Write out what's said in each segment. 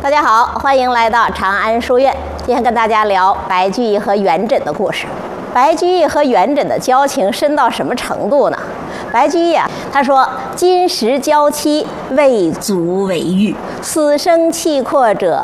大家好，欢迎来到长安书院。今天跟大家聊白居易和元稹的故事。白居易和元稹的交情深到什么程度呢？白居易他说：“今时交期未足为喻，死生契阔者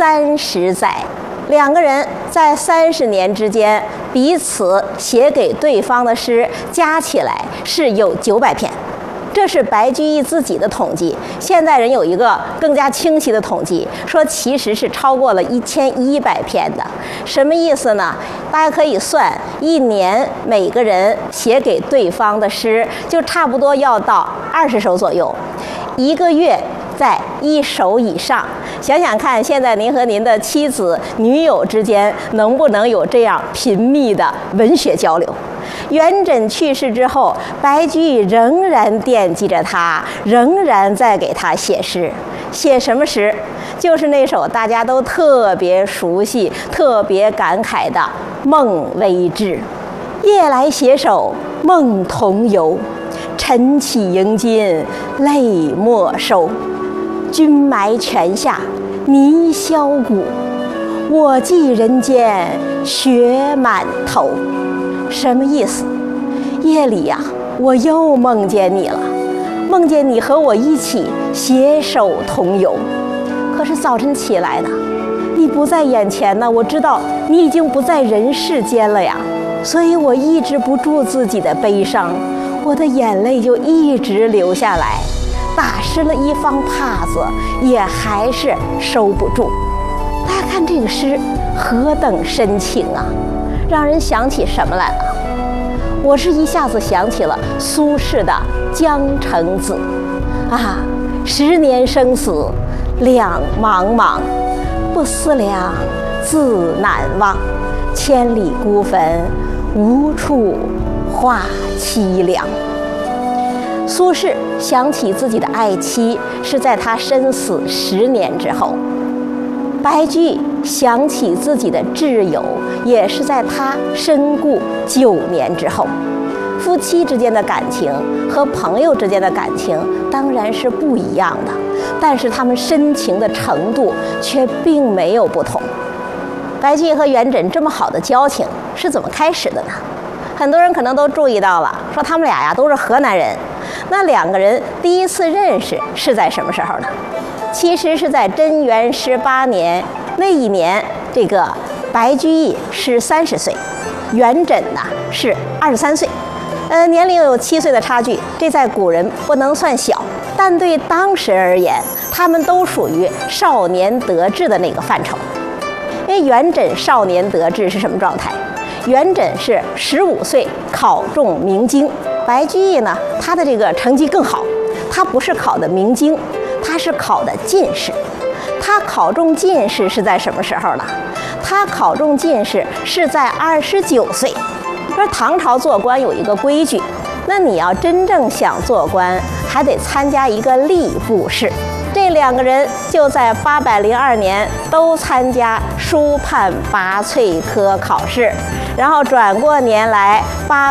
30载。”两个人在30年之间，彼此写给对方的诗加起来是有900篇。这是白居易自己的统计，现代人有一个更加清晰的统计，说其实是超过了1100篇的。什么意思呢？大家可以算，一年每个人写给对方的诗就差不多要到20首左右，一个月在1首以上。想想看，现在您和您的妻子、女友之间能不能有这样频密的文学交流？元稹去世之后，白居易仍然惦记着他，仍然在给他写诗。写什么诗？就是那首大家都特别熟悉、特别感慨的《梦微志》。夜来携手梦同游，晨起迎金泪莫收。君埋泉下泥销骨，我寄人间雪满头。什么意思？夜里呀，我又梦见你了，梦见你和我一起携手同游。可是早晨起来呢，你不在眼前呢，我知道你已经不在人世间了呀，所以我抑制不住自己的悲伤，我的眼泪就一直流下来，打湿了一方帕子，也还是收不住。大家看这个诗何等深情啊，让人想起什么来了？我是一下子想起了苏轼的《江城子》啊，10年生死两茫茫，不思量，自难忘。千里孤坟，无处话凄凉。苏轼想起自己的爱妻是在他身死10年之后，白居易想起自己的挚友也是在他身故9年之后。夫妻之间的感情和朋友之间的感情当然是不一样的，但是他们深情的程度却并没有不同。白居易和元稹这么好的交情是怎么开始的呢？很多人可能都注意到了，说他们俩呀都是河南人。那两个人第一次认识是在什么时候呢？其实是在贞元18年，那一年这个白居易是30岁，元稹呢是23岁，年龄有7岁的差距，这在古人不能算小，但对当时而言，他们都属于少年得志的那个范畴。因为元稹少年得志是什么状态？元稹是15岁考中明经，白居易呢，他的这个成绩更好，他不是考的明经，他是考的进士。他考中进士是在什么时候呢？他考中进士是在29岁。说唐朝做官有一个规矩，那你要真正想做官，还得参加一个吏部试。这两个人就在802年都参加书判拔萃科考试，然后转过年来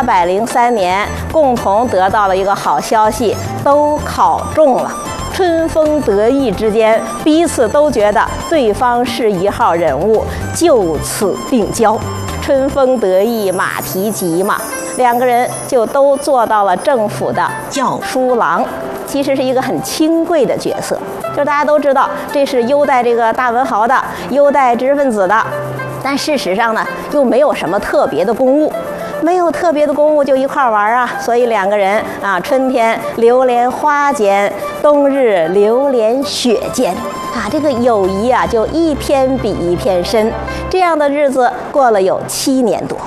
803年，共同得到了一个好消息，都考中了。春风得意之间，彼此都觉得对方是一号人物，就此并交。春风得意马蹄疾嘛，两个人就都做到了政府的校书郎，其实是一个很清贵的角色。就大家都知道，这是优待这个大文豪的，优待知识分子的，但事实上呢，又没有什么特别的公务。没有特别的公务就一块玩啊，所以两个人啊，春天流连花间，冬日流连雪间啊，这个友谊啊就一天比一天深。这样的日子过了有7年多。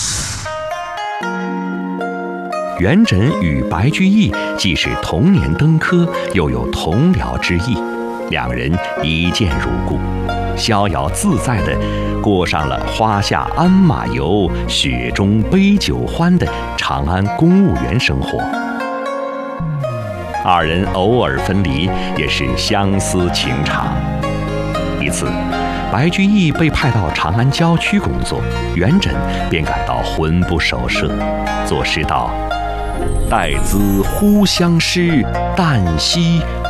元稹与白居易既是同年登科，又有同僚之意，两人一见如故，逍遥自在地过上了花下鞍马游，雪中杯酒欢的长安公务员生活。二人偶尔分离，也是相思情长。一次，白居易被派到长安郊区工作，元稹便感到魂不守舍，作诗道：“待兹忽相识，旦夕